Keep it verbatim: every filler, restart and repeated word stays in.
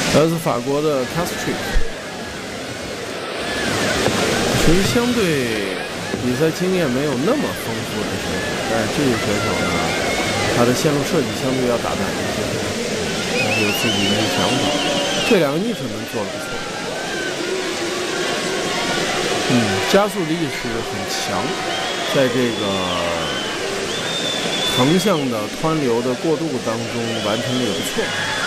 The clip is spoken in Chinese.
来自法国的 Castri， 其实相对比赛经验没有那么丰富的选手，但是这个选手呢，他的线路设计相对要大胆一些，他是有自己的想法。这两个逆水门做得不错，嗯，加速力是很强，在这个横向的湍流的过渡当中完成的也不错。